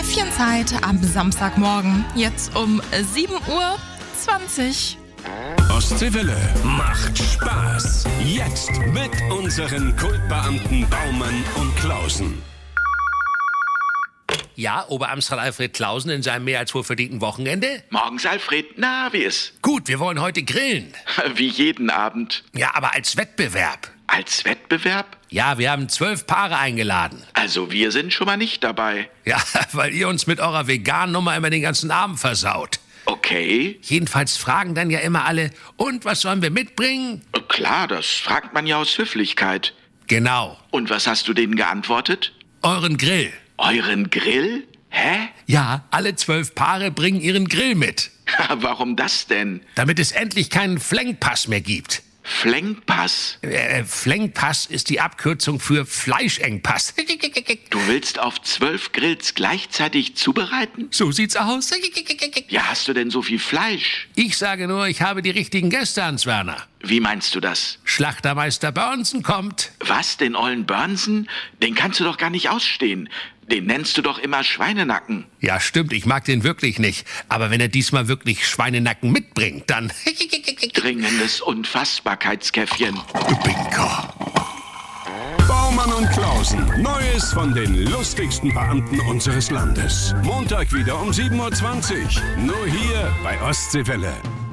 Käffchenzeit am Samstagmorgen. Jetzt um 7:20 Uhr. Ostseewelle macht Spaß. Jetzt mit unseren Kultbeamten Baumann und Klausen. Ja, Oberamtsrat Alfred Klausen in seinem mehr als wohlverdienten Wochenende? Morgens, Alfred. Na, wie ist? Gut, wir wollen heute grillen. Wie jeden Abend. Ja, aber als Wettbewerb. Als Wettbewerb? Ja, wir haben 12 Paare eingeladen. Also wir sind schon mal nicht dabei. Ja, weil ihr uns mit eurer Vegan-Nummer immer den ganzen Abend versaut. Okay. Jedenfalls fragen dann ja immer alle, und was sollen wir mitbringen? Klar, das fragt man ja aus Höflichkeit. Genau, Und was hast du denen geantwortet? euren Grill. Euren Grill? Hä? Ja, alle 12 Paare bringen ihren Grill mit. Warum das denn? Damit es endlich keinen Flenkpass mehr gibt. Flenkpass. Flenkpass ist die Abkürzung für Fleischengpass. Du willst auf 12 Grills gleichzeitig zubereiten? So sieht's aus. Ja, hast du denn so viel Fleisch? Ich sage nur, ich habe die richtigen Gäste, Hans Werner. Wie meinst du das? Schlachtermeister Börnsen kommt. Was, den ollen Börnsen? Den kannst du doch gar nicht ausstehen. Den nennst du doch immer Schweinenacken. Ja, stimmt, ich mag den wirklich nicht. Aber wenn er diesmal wirklich Schweinenacken mitbringt, dann... Dringendes Unfassbarkeitskäffchen. Bingo. Baumann und Klausen. Neues von den lustigsten Beamten unseres Landes. Montag wieder um 7:20 Uhr. Nur hier bei Ostseewelle.